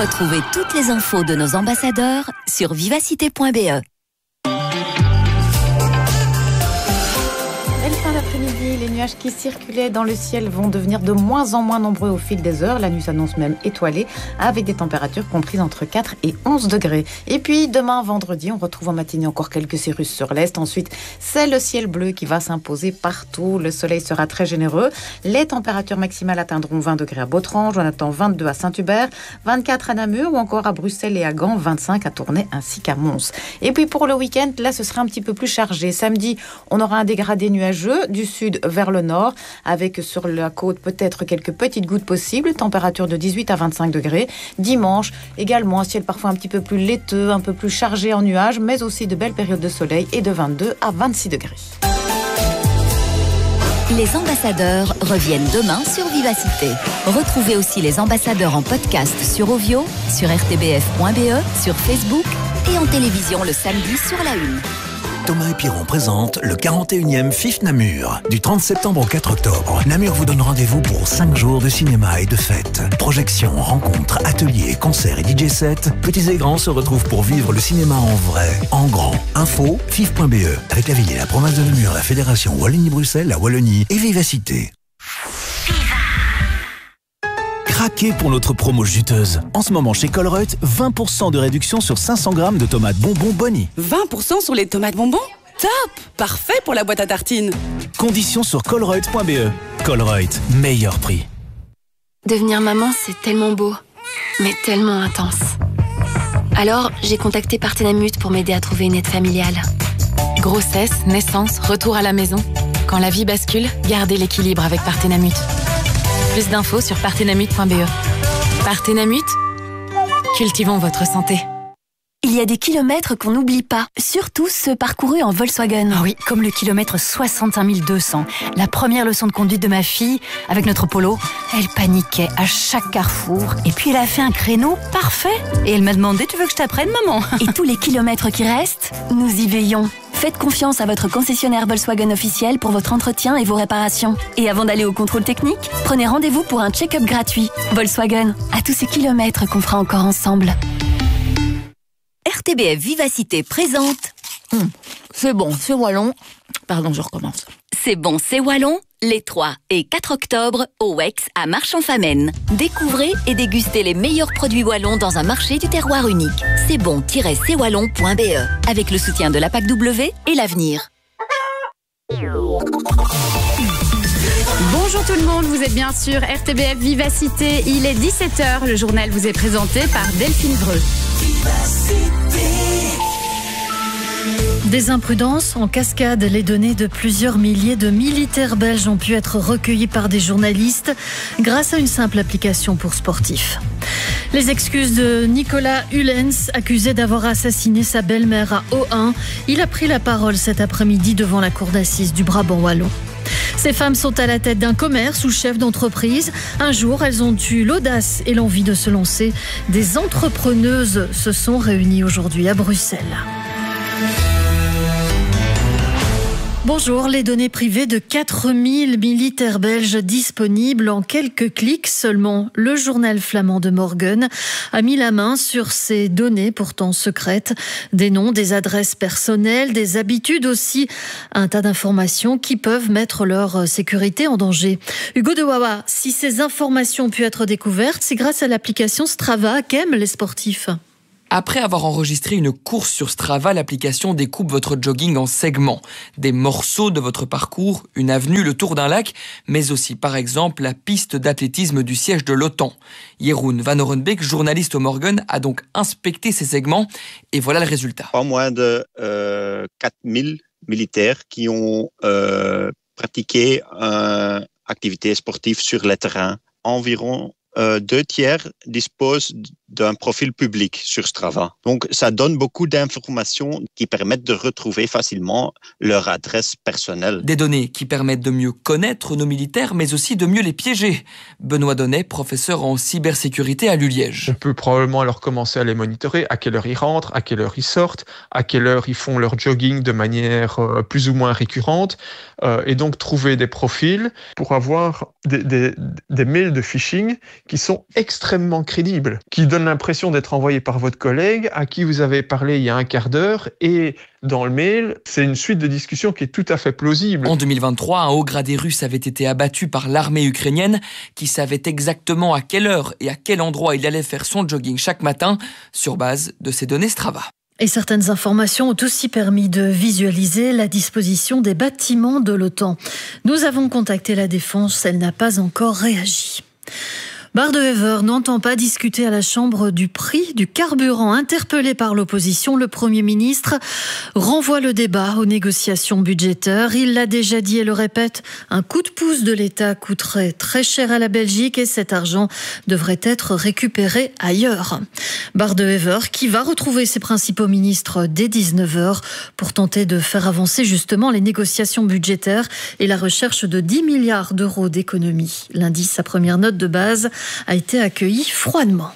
Retrouvez toutes les infos de nos ambassadeurs sur vivacité.be. L'après-midi, les nuages qui circulaient dans le ciel vont devenir de moins en moins nombreux au fil des heures. La nuit s'annonce même étoilée avec des températures comprises entre 4 et 11 degrés. Et puis demain, vendredi, on retrouve en matinée encore quelques cirrus sur l'est. Ensuite, c'est le ciel bleu qui va s'imposer partout. Le soleil sera très généreux. Les températures maximales atteindront 20 degrés à Bautrange, on attend 22 à Saint-Hubert, 24 à Namur ou encore à Bruxelles et à Gand, 25 à Tournai ainsi qu'à Mons. Et puis pour le week-end, là, ce sera un petit peu plus chargé. Samedi, on aura un dégradé nuageux du sud vers le nord, avec sur la côte peut-être quelques petites gouttes possibles, température de 18 à 25 degrés. Dimanche, également un ciel parfois un petit peu plus laiteux, un peu plus chargé en nuages, mais aussi de belles périodes de soleil et de 22 à 26 degrés. Les ambassadeurs reviennent demain sur Vivacité. Retrouvez aussi les ambassadeurs en podcast sur Ovio, sur rtbf.be, sur Facebook et en télévision le samedi sur la 1. Thomas et Piron présentent le 41e FIF Namur. Du 30 septembre au 4 octobre, Namur vous donne rendez-vous pour 5 jours de cinéma et de fêtes. Projections, rencontres, ateliers, concerts et DJ sets, petits et grands se retrouvent pour vivre le cinéma en vrai, en grand. Info, fif.be, avec la ville et la province de Namur, la Fédération Wallonie-Bruxelles, la Wallonie et Vivacité. Craquez pour notre promo juteuse. En ce moment chez Colruyt, 20% de réduction sur 500 grammes de tomates bonbons Bonnie. 20% sur les tomates bonbons ? Top ! Parfait pour la boîte à tartines. Conditions sur colruyt.be. Colruyt, meilleur prix. Devenir maman, c'est tellement beau, mais tellement intense. Alors, j'ai contacté Partenamut pour m'aider à trouver une aide familiale. Grossesse, naissance, retour à la maison. Quand la vie bascule, gardez l'équilibre avec Partenamut. Plus d'infos sur partenamut.be. Partenamut, cultivons votre santé. Il y a des kilomètres qu'on n'oublie pas, surtout ceux parcourus en Volkswagen. Ah oui, comme le kilomètre 65 200. La première leçon de conduite de ma fille, avec notre Polo, elle paniquait à chaque carrefour. Et puis elle a fait un créneau parfait. Et elle m'a demandé, tu veux que je t'apprenne, maman ? Et tous les kilomètres qui restent, nous y veillons. Faites confiance à votre concessionnaire Volkswagen officiel pour votre entretien et vos réparations. Et avant d'aller au contrôle technique, prenez rendez-vous pour un check-up gratuit. Volkswagen, à tous ces kilomètres qu'on fera encore ensemble. RTBF Vivacité présente. C'est bon, c'est wallon. Pardon, je recommence. C'est bon, c'est wallon. Les 3 et 4 octobre au WEX à Marche-en-Famenne. Découvrez et dégustez les meilleurs produits wallons dans un marché du terroir unique. C'est bon-cwallon.be avec le soutien de la PAC W et l'Avenir. Bonjour tout le monde, vous êtes bien sûr RTBF Vivacité. Il est 17h, le journal vous est présenté par Delphine Vreux. Des imprudences en cascade. Les données de plusieurs milliers de militaires belges ont pu être recueillies par des journalistes grâce à une simple application pour sportifs. Les excuses de Nicolas Ullens, accusé d'avoir assassiné sa belle-mère à O1. Il a pris la parole cet après-midi devant la cour d'assises du Brabant wallon. Ces femmes sont à la tête d'un commerce ou chef d'entreprise. Un jour, elles ont eu l'audace et l'envie de se lancer. Des entrepreneuses se sont réunies aujourd'hui à Bruxelles. Bonjour, les données privées de 4000 militaires belges disponibles en quelques clics seulement. Le journal flamand de Morgen a mis la main sur ces données pourtant secrètes. Des noms, des adresses personnelles, des habitudes aussi. Un tas d'informations qui peuvent mettre leur sécurité en danger. Hugo de Wawa, si ces informations ont pu être découvertes, c'est grâce à l'application Strava qu'aiment les sportifs. Après avoir enregistré une course sur Strava, l'application découpe votre jogging en segments. Des morceaux de votre parcours, une avenue, le tour d'un lac, mais aussi par exemple la piste d'athlétisme du siège de l'OTAN. Jeroen Van Orenbeek, journaliste au Morgen, a donc inspecté ces segments et voilà le résultat. Pas moins de 4000 militaires qui ont pratiqué une activité sportive sur le terrain. Environ 2 tiers disposent d'un profil public sur Strava. Donc, ça donne beaucoup d'informations qui permettent de retrouver facilement leur adresse personnelle. Des données qui permettent de mieux connaître nos militaires, mais aussi de mieux les piéger. Benoît Donnet, professeur en cybersécurité à l'ULiège. On peut probablement alors commencer à les monitorer, à quelle heure ils rentrent, à quelle heure ils sortent, à quelle heure ils font leur jogging de manière plus ou moins récurrente, et donc trouver des profils pour avoir des mails de phishing qui sont extrêmement crédibles, qui donnent donne l'impression d'être envoyé par votre collègue à qui vous avez parlé il y a un quart d'heure, et dans le mail, c'est une suite de discussions qui est tout à fait plausible. En 2023, un haut gradé russe avait été abattu par l'armée ukrainienne qui savait exactement à quelle heure et à quel endroit il allait faire son jogging chaque matin sur base de ses données Strava. Et certaines informations ont aussi permis de visualiser la disposition des bâtiments de l'OTAN. Nous avons contacté la Défense, elle n'a pas encore réagi. Bart de Wever n'entend pas discuter à la Chambre du prix du carburant. Interpellé par l'opposition, le Premier ministre renvoie le débat aux négociations budgétaires. Il l'a déjà dit et le répète, un coup de pouce de l'État coûterait très cher à la Belgique et cet argent devrait être récupéré ailleurs. Bart de Wever qui va retrouver ses principaux ministres dès 19h pour tenter de faire avancer justement les négociations budgétaires et la recherche de 10 milliards d'euros d'économies. Lundi, sa première note de base a été accueilli froidement.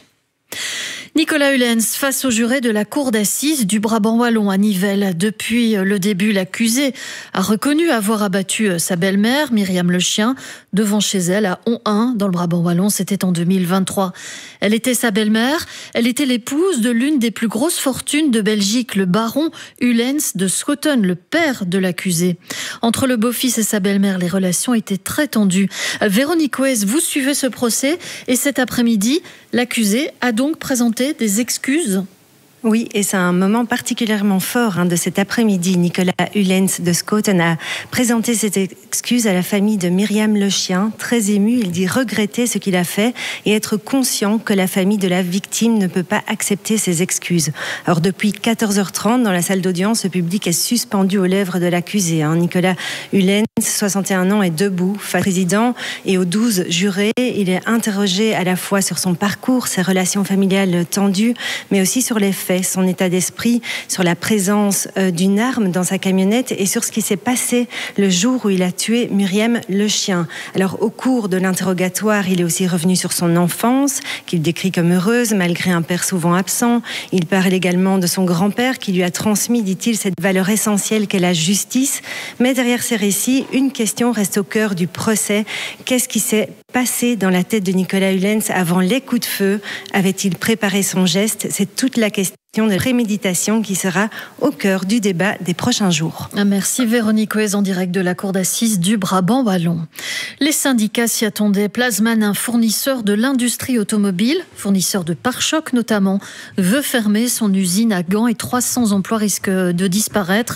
Nicolas Hulens face au juré de la cour d'assises du Brabant wallon à Nivelles. Depuis le début, l'accusé a reconnu avoir abattu sa belle-mère, Myriam Le Chien, devant chez elle à Hon-1 dans le Brabant wallon. C'était en 2023. Elle était sa belle-mère. Elle était l'épouse de l'une des plus grosses fortunes de Belgique, le baron Hulens de Schoten, le père de l'accusé. Entre le beau-fils et sa belle-mère, les relations étaient très tendues. Véronique Ouez, vous suivez ce procès et cet après-midi, l'accusé a donc présenté des excuses. Oui, et c'est un moment particulièrement fort de cet après-midi. Nicolas Hulens de Schoten a présenté cette excuse à la famille de Myriam Le Chien. Très ému, il dit regretter ce qu'il a fait et être conscient que la famille de la victime ne peut pas accepter ses excuses. Alors depuis 14h30, dans la salle d'audience, le public est suspendu aux lèvres de l'accusé. Nicolas Hulens, 61 ans, est debout face au président et aux 12 jurés. Il est interrogé à la fois sur son parcours, ses relations familiales tendues, mais aussi sur les faits, son état d'esprit, sur la présence d'une arme dans sa camionnette et sur ce qui s'est passé le jour où il a tué Myriam Le Chien. Alors au cours de l'interrogatoire, il est aussi revenu sur son enfance, qu'il décrit comme heureuse malgré un père souvent absent. Il parle également de son grand-père qui lui a transmis, dit-il, cette valeur essentielle qu'est la justice. Mais derrière ces récits, une question reste au cœur du procès. Qu'est-ce qui s'est passé dans la tête de Nicolas Hulens avant les coups de feu? Avait-il préparé son geste? C'est toute la question de préméditation qui sera au cœur du débat des prochains jours. Merci Véronique Ouez en direct de la cour d'assises du Brabant wallon. Les syndicats s'y attendaient. Plasman, un fournisseur de l'industrie automobile, fournisseur de pare-chocs notamment, veut fermer son usine à Gand et 300 emplois risquent de disparaître.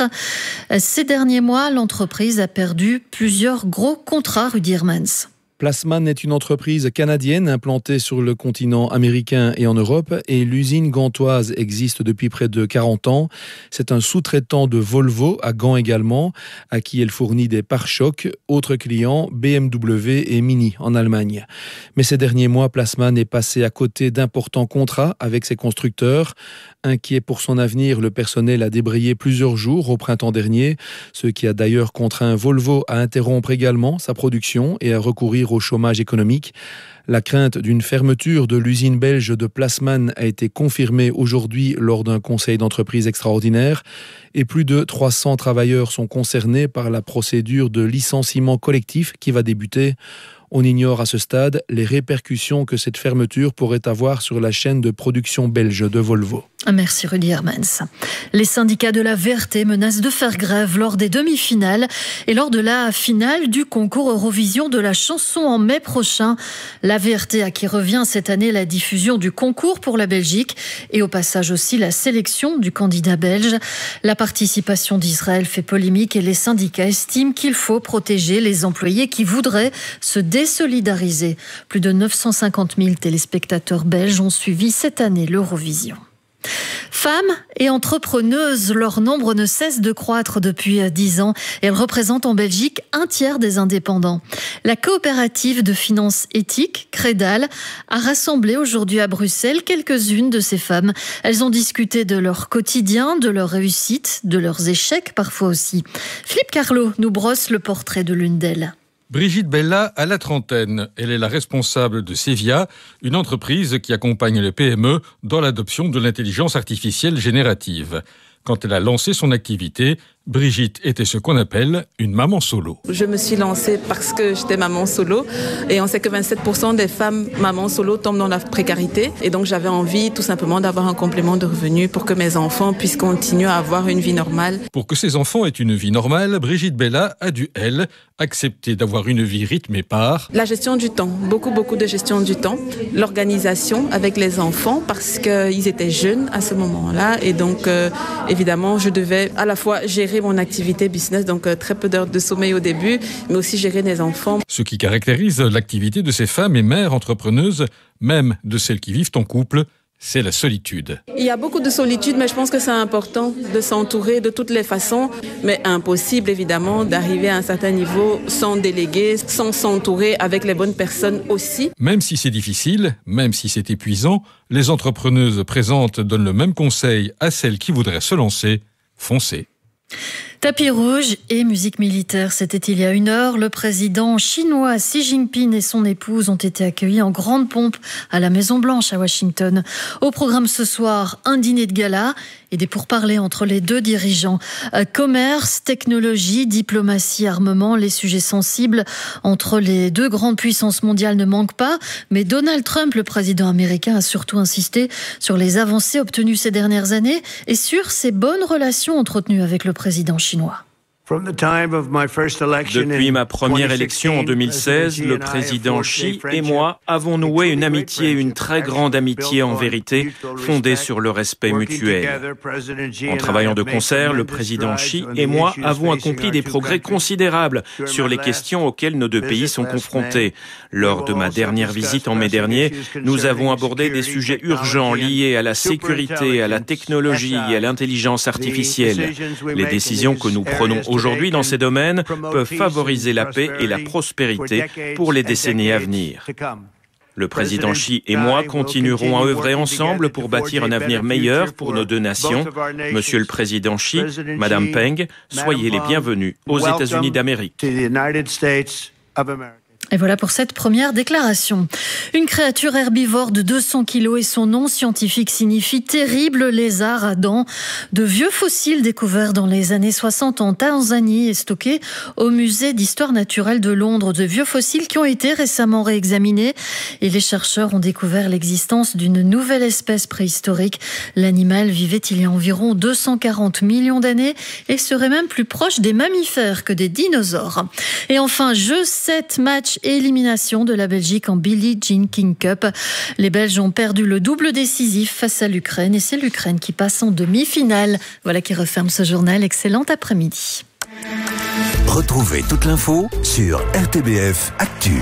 Ces derniers mois, l'entreprise a perdu plusieurs gros contrats, Rudy Hermans. Plasman est une entreprise canadienne implantée sur le continent américain et en Europe et l'usine gantoise existe depuis près de 40 ans. C'est un sous-traitant de Volvo à Gand également, à qui elle fournit des pare-chocs. Autres clients, BMW et Mini en Allemagne. Mais ces derniers mois, Plasman est passé à côté d'importants contrats avec ses constructeurs. Inquiet pour son avenir, le personnel a débrayé plusieurs jours au printemps dernier, ce qui a d'ailleurs contraint Volvo à interrompre également sa production et à recourir au chômage économique. La crainte d'une fermeture de l'usine belge de Plasman a été confirmée aujourd'hui lors d'un conseil d'entreprise extraordinaire et plus de 300 travailleurs sont concernés par la procédure de licenciement collectif qui va débuter. On ignore à ce stade les répercussions que cette fermeture pourrait avoir sur la chaîne de production belge de Volvo. Merci Rudy Hermans. Les syndicats de la VRT menacent de faire grève lors des demi-finales et lors de la finale du concours Eurovision de la chanson en mai prochain. La VRT à qui revient cette année la diffusion du concours pour la Belgique et au passage aussi la sélection du candidat belge. La participation d'Israël fait polémique et les syndicats estiment qu'il faut protéger les employés qui voudraient se désolidariser. Plus de 950 000 téléspectateurs belges ont suivi cette année l'Eurovision. Femmes et entrepreneuses, leur nombre ne cesse de croître depuis 10 ans et elles représentent en Belgique un tiers des indépendants. La coopérative de finances éthiques, Crédal, a rassemblé aujourd'hui à Bruxelles quelques-unes de ces femmes. Elles ont discuté de leur quotidien, de leurs réussites, de leurs échecs parfois aussi. Philippe Carlot nous brosse le portrait de l'une d'elles. Brigitte Bella a la trentaine. Elle est la responsable de Sevia, une entreprise qui accompagne les PME dans l'adoption de l'intelligence artificielle générative. Quand elle a lancé son activité, Brigitte était ce qu'on appelle une maman solo. Je me suis lancée parce que j'étais maman solo et on sait que 27% des femmes mamans solo tombent dans la précarité et donc j'avais envie tout simplement d'avoir un complément de revenus pour que mes enfants puissent continuer à avoir une vie normale. Pour que ses enfants aient une vie normale, Brigitte Bella a dû, elle, accepter d'avoir une vie rythmée par... La gestion du temps, beaucoup de gestion du temps, l'organisation avec les enfants parce qu'ils étaient jeunes à ce moment-là et donc évidemment je devais à la fois gérer mon activité business, donc très peu d'heures de sommeil au début, mais aussi gérer les enfants. Ce qui caractérise l'activité de ces femmes et mères entrepreneuses, même de celles qui vivent en couple, c'est la solitude. Il y a beaucoup de solitude, mais je pense que c'est important de s'entourer de toutes les façons, mais impossible évidemment d'arriver à un certain niveau sans déléguer, sans s'entourer avec les bonnes personnes aussi. Même si c'est difficile, même si c'est épuisant, les entrepreneuses présentes donnent le même conseil à celles qui voudraient se lancer, foncez. Tapis rouge et musique militaire, c'était il y a 1 heure. Le président chinois Xi Jinping et son épouse ont été accueillis en grande pompe à la Maison-Blanche à Washington. Au programme ce soir, un dîner de gala et des pourparlers entre les deux dirigeants. Commerce, technologie, diplomatie, armement, les sujets sensibles entre les deux grandes puissances mondiales ne manquent pas. Mais Donald Trump, le président américain, a surtout insisté sur les avancées obtenues ces dernières années et sur ses bonnes relations entretenues avec le président chinois. Depuis ma première élection en 2016, le président Xi et moi avons noué une amitié, une très grande amitié en vérité, fondée sur le respect mutuel. En travaillant de concert, le président Xi et moi avons accompli des progrès considérables sur les questions auxquelles nos deux pays sont confrontés. Lors de ma dernière visite en mai dernier, nous avons abordé des sujets urgents liés à la sécurité, à la technologie et à l'intelligence artificielle. Les décisions que nous prenons aujourd'hui dans ces domaines peuvent favoriser la paix et la prospérité pour les décennies à venir. Le président Xi et moi continuerons à œuvrer ensemble pour bâtir un avenir meilleur pour nos deux nations. Monsieur le président Xi, Madame Peng, soyez les bienvenus aux États-Unis d'Amérique. Et voilà pour cette première déclaration. Une créature herbivore de 200 kilos et son nom scientifique signifie terrible lézard à dents. De vieux fossiles découverts dans les années 60 en Tanzanie et stockés au musée d'histoire naturelle de Londres. De vieux fossiles qui ont été récemment réexaminés et les chercheurs ont découvert l'existence d'une nouvelle espèce préhistorique. L'animal vivait il y a environ 240 millions d'années et serait même plus proche des mammifères que des dinosaures. Et enfin, jeu 7 matchs et élimination de la Belgique en Billie Jean King Cup. Les Belges ont perdu le double décisif face à l'Ukraine et c'est l'Ukraine qui passe en demi-finale. Voilà qui referme ce journal. Excellent après-midi. Retrouvez toute l'info sur RTBF Actu.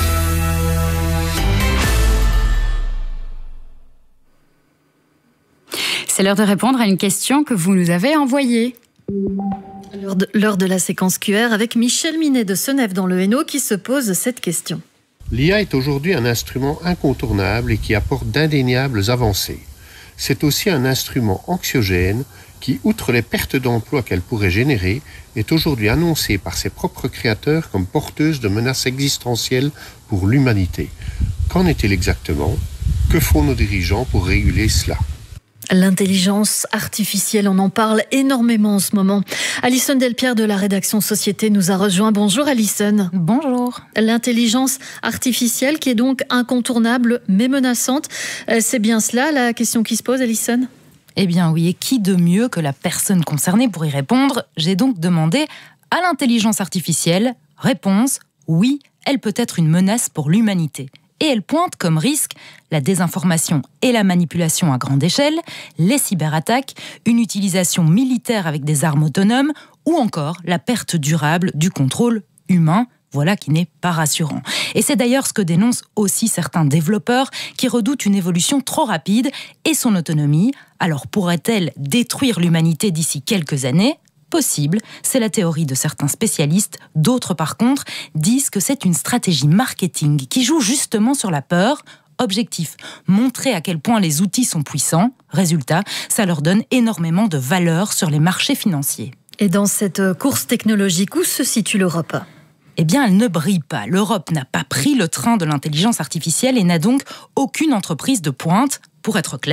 C'est l'heure de répondre à une question que vous nous avez envoyée. L'heure de la séquence QR avec Michel Minet de Senef dans le Hainaut qui se pose cette question. L'IA est aujourd'hui un instrument incontournable et qui apporte d'indéniables avancées. C'est aussi un instrument anxiogène qui, outre les pertes d'emplois qu'elle pourrait générer, est aujourd'hui annoncée par ses propres créateurs comme porteuse de menaces existentielles pour l'humanité. Qu'en est-il exactement ? Que font nos dirigeants pour réguler cela ? L'intelligence artificielle, on en parle énormément en ce moment. Alison Delpierre de la rédaction Société nous a rejoint. Bonjour Alison. Bonjour. L'intelligence artificielle qui est donc incontournable mais menaçante. C'est bien cela la question qui se pose, Alison ? Eh bien oui, et qui de mieux que la personne concernée pour y répondre ? J'ai donc demandé à l'intelligence artificielle. Réponse, oui, elle peut être une menace pour l'humanité. Et elle pointe comme risque la désinformation et la manipulation à grande échelle, les cyberattaques, une utilisation militaire avec des armes autonomes ou encore la perte durable du contrôle humain. Voilà qui n'est pas rassurant. Et c'est d'ailleurs ce que dénoncent aussi certains développeurs qui redoutent une évolution trop rapide et son autonomie. Alors pourrait-elle détruire l'humanité d'ici quelques années ? Possible, c'est la théorie de certains spécialistes. D'autres, par contre, disent que c'est une stratégie marketing qui joue justement sur la peur. Objectif, montrer à quel point les outils sont puissants. Résultat, ça leur donne énormément de valeur sur les marchés financiers. Et dans cette course technologique, où se situe l'Europe ? Eh bien, elle ne brille pas. L'Europe n'a pas pris le train de l'intelligence artificielle et n'a donc aucune entreprise de pointe. Pour être clair,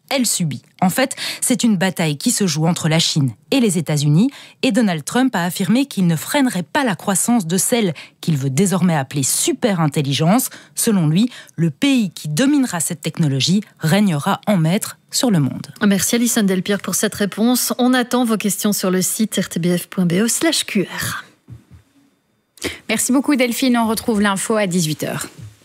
elle subit. En fait, c'est une bataille qui se joue entre la Chine et les États-Unis, et Donald Trump a affirmé qu'il ne freinerait pas la croissance de celle qu'il veut désormais appeler super-intelligence. Selon lui, le pays qui dominera cette technologie régnera en maître sur le monde. Merci Alison Delpierre pour cette réponse. On attend vos questions sur le site rtbf.be/QR. Merci beaucoup Delphine, on retrouve l'info à 18h.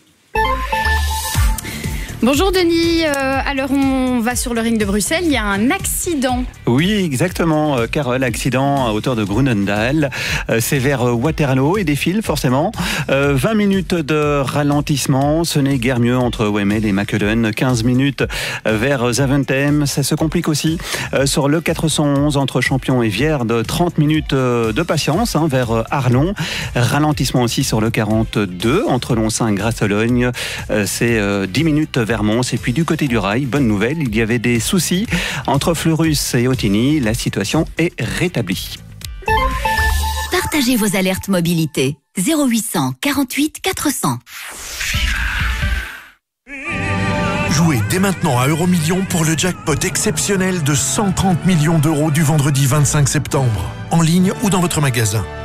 Bonjour Denis, alors on va sur le ring de Bruxelles, il y a un accident. Oui, exactement, Carole, accident à hauteur de Groenendael, c'est vers Waterloo et défile forcément. 20 minutes de ralentissement, ce n'est guère mieux entre Wemel et Mackelen. 15 minutes vers Zaventem, ça se complique aussi. Sur le 411 entre Champion et Vierde, 30 minutes de patience vers Arlon. Ralentissement aussi sur le 42 entre Loncin et Grasse-Sologne, c'est 10 minutes vers Mons. Et puis du côté du rail, bonne nouvelle, il y avait des soucis entre Fleurus et Ottigny. La situation est rétablie. Partagez vos alertes mobilité. 0800 48 400. Jouez dès maintenant à Euromillions pour le jackpot exceptionnel de 130 millions d'euros du vendredi 25 septembre. En ligne ou dans votre magasin.